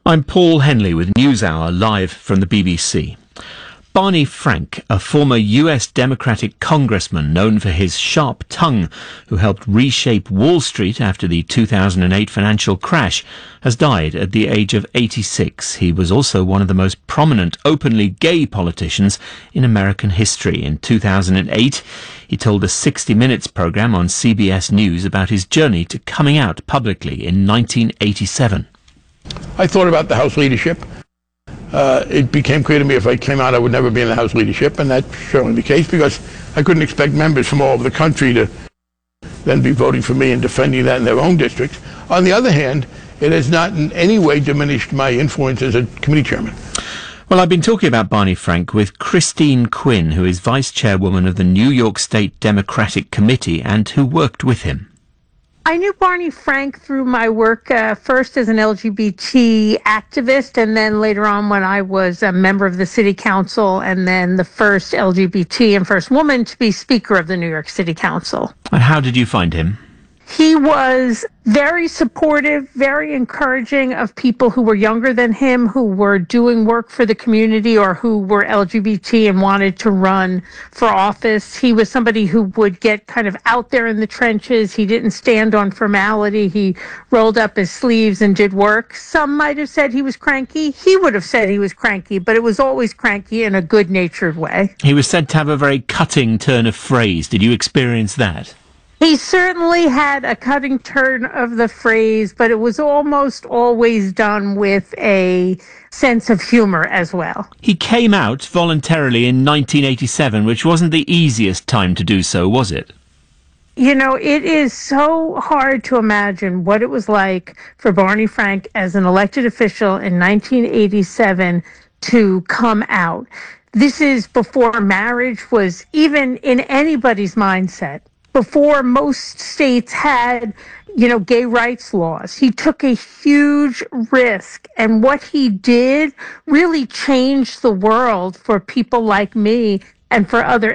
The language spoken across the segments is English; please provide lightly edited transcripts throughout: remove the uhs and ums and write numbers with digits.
I'm Paul Henley with NewsHour live from the BBC. Barney Frank, a former US Democratic congressman known for his sharp tongue, who helped reshape Wall Street after the 2008 financial crash, has died at the age of 86. He was also one of the most prominent openly gay politicians in American history. In 2008, he told a 60 Minutes program on CBS News about his journey to coming out publicly in 1987. I thought about the House leadership. It became clear to me if I came out, I would never be in the House leadership, and that's certainly the case because I couldn't expect members from all over the country to then be voting for me and defending that in their own districts. On the other hand, it has not in any way diminished my influence as a committee chairman. Well, I've been talking about Barney Frank with Christine Quinn, who is vice chairwoman of the New York State Democratic Committee and who worked with him. I knew Barney Frank through my work first as an LGBT activist, and then later on when I was a member of the city council, and then the first LGBT and first woman to be speaker of the New York City Council. And how did you find him? He was very supportive, very encouraging of people who were younger than him, who were doing work for the community or who were LGBT and wanted to run for office. He was somebody who would get kind of out there in the trenches. He didn't stand on formality. He rolled up his sleeves and did work. Some might have said he was cranky. He would have said he was cranky, but it was always cranky in a good-natured way. He was said to have a very cutting turn of phrase. Did you experience that? He certainly had a cutting turn of the phrase, but it was almost always done with a sense of humor as well. He came out voluntarily in 1987, which wasn't the easiest time to do so, was it? You know, it is so hard to imagine what it was like for Barney Frank as an elected official in 1987 to come out. This is before marriage was even in anybody's mindset. Before most states had, gay rights laws. He took a huge risk, and what he did really changed the world for people like me and for other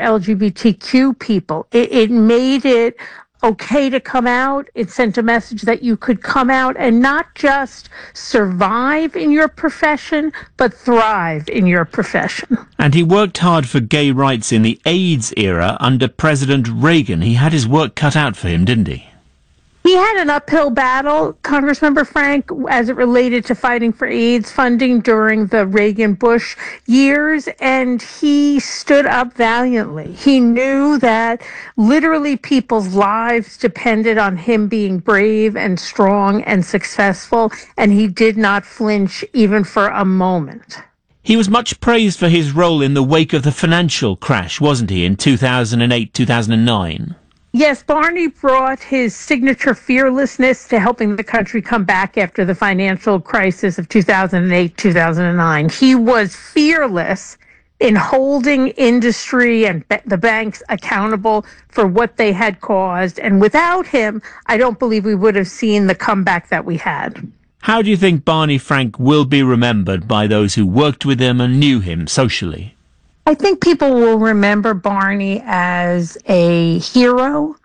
LGBTQ people. It made it okay to come out. It sent a message that you could come out and not just survive in your profession, but thrive in your profession. And he worked hard for gay rights in the AIDS era under President Reagan. He had his work cut out for him, didn't he? He had an uphill battle, Congressmember Frank, as it related to fighting for AIDS funding during the Reagan-Bush years, and he stood up valiantly. He knew that literally people's lives depended on him being brave and strong and successful, and he did not flinch even for a moment. He was much praised for his role in the wake of the financial crash, wasn't he, in 2008, 2009? Yes, Barney brought his signature fearlessness to helping the country come back after the financial crisis of 2008, 2009. He was fearless in holding industry and the banks accountable for what they had caused. And without him, I don't believe we would have seen the comeback that we had. How do you think Barney Frank will be remembered by those who worked with him and knew him socially? I think people will remember Barney as a hero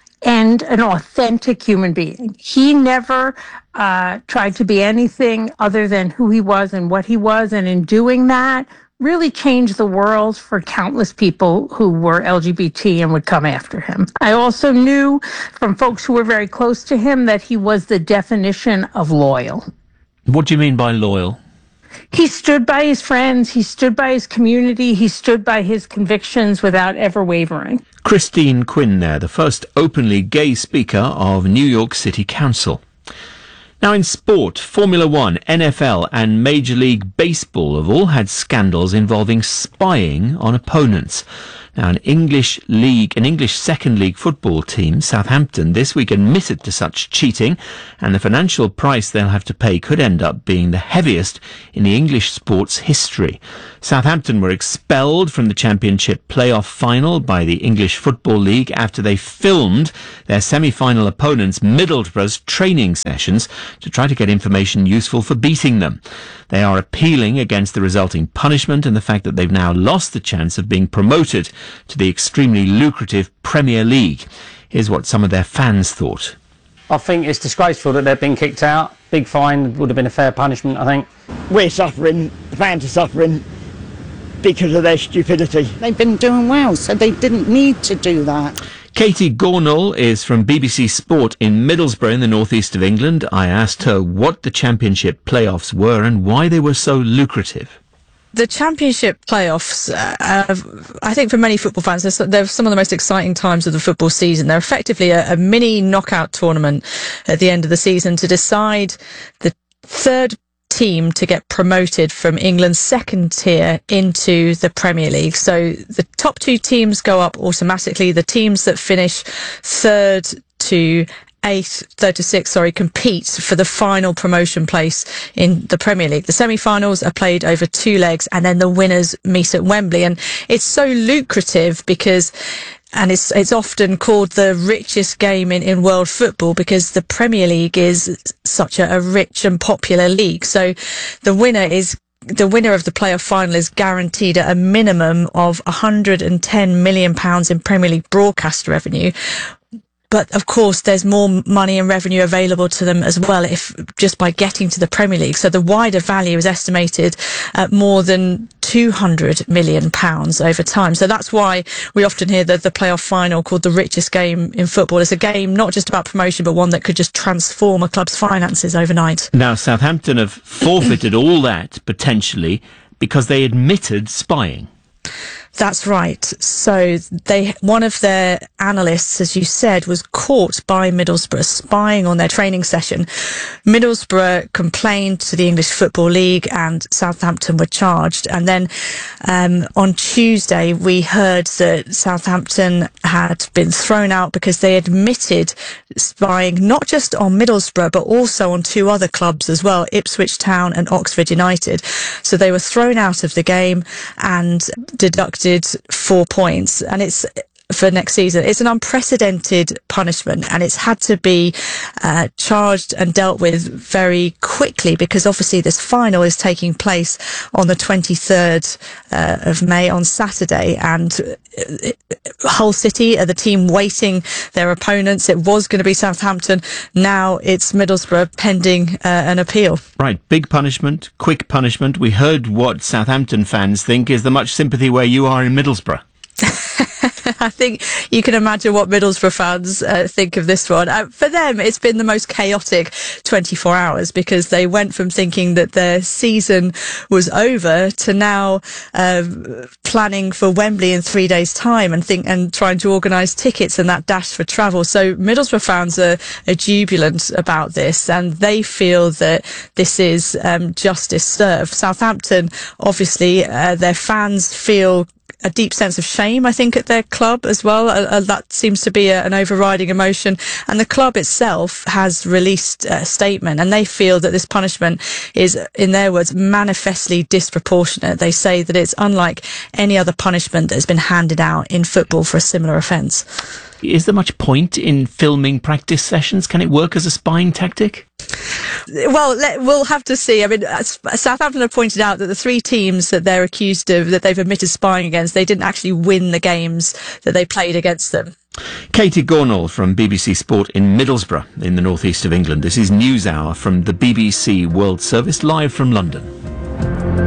and an authentic human being. He never tried to be anything other than who he was and what he was, and in doing that, really changed the world for countless people who were LGBT and would come after him. I also knew from folks who were very close to him that he was the definition of loyal. What do you mean by loyal? He stood by his friends, he stood by his community, he stood by his convictions without ever wavering. Christine Quinn there, the first openly gay speaker of New York City Council. Now in sport, Formula One, NFL and Major League Baseball have all had scandals involving spying on opponents. Now, an English second league football team, Southampton, this week admitted to such cheating, and the financial price they'll have to pay could end up being the heaviest in the English sports history. Southampton were expelled from the Championship playoff final by the English Football League after they filmed their semi-final opponents' Middlesbrough's training sessions to try to get information useful for beating them. They are appealing against the resulting punishment and the fact that they've now lost the chance of being promoted to the extremely lucrative Premier League. Here's what some of their fans thought. I think it's disgraceful that they've been kicked out. Big fine would have been a fair punishment, I think. We're suffering, the fans are suffering because of their stupidity. They've been doing well, so they didn't need to do that. Katie Gornall is from BBC Sport in Middlesbrough in the northeast of England. I asked her what the Championship playoffs were and why they were so lucrative. The Championship playoffs, I think for many football fans, they're some of the most exciting times of the football season. They're effectively a mini knockout tournament at the end of the season to decide the third team to get promoted from England's second tier into the Premier League. So the top two teams go up automatically. The teams that finish third to sixth, compete for the final promotion place in the Premier League. The semi-finals are played over 2 legs and then the winners meet at Wembley. And it's so lucrative because it's often called the richest game in world football because the Premier League is such a rich and popular league. So the winner of the playoff final is guaranteed a minimum of £110 million in Premier League broadcast revenue. But of course, there's more money and revenue available to them as well, if just by getting to the Premier League. So the wider value is estimated at more than £200 million over time. So that's why we often hear the playoff final called the richest game in football. It's a game not just about promotion, but one that could just transform a club's finances overnight. Now, Southampton have forfeited all that potentially because they admitted spying. That's right. So one of their analysts, as you said, was caught by Middlesbrough spying on their training session. Middlesbrough complained to the English Football League and Southampton were charged. And then on Tuesday, we heard that Southampton had been thrown out because they admitted spying not just on Middlesbrough, but also on 2 other clubs as well, Ipswich Town and Oxford United. So they were thrown out of the game and deducted 4 points, and it's for next season. It's an unprecedented punishment, and it's had to be charged and dealt with very quickly because obviously this final is taking place on the 23rd of May on Saturday, and Hull City are the team waiting their opponents. It was going to be Southampton. Now it's Middlesbrough pending an appeal. Right, big punishment, quick punishment. We heard what Southampton fans think. Is there much sympathy where you are in Middlesbrough? I think you can imagine what Middlesbrough fans think of this one. For them, it's been the most chaotic 24 hours because they went from thinking that their season was over to now planning for Wembley in 3 days' time and trying to organise tickets and that dash for travel. So Middlesbrough fans are jubilant about this, and they feel that this is justice served. Southampton, obviously, their fans feel a deep sense of shame, I think, at their club as well. That seems to be an overriding emotion. And the club itself has released a statement, and they feel that this punishment is, in their words, manifestly disproportionate. They say that it's unlike any other punishment that has been handed out in football for a similar offence. Is there much point in filming practice sessions? Can it work as a spying tactic? Well, we'll have to see. I mean, Southampton have pointed out that the 3 teams that they're accused of, that they've admitted spying against, they didn't actually win the games that they played against them. Katie Gornall from BBC Sport in Middlesbrough in the northeast of England. This is NewsHour from the BBC World Service, live from London.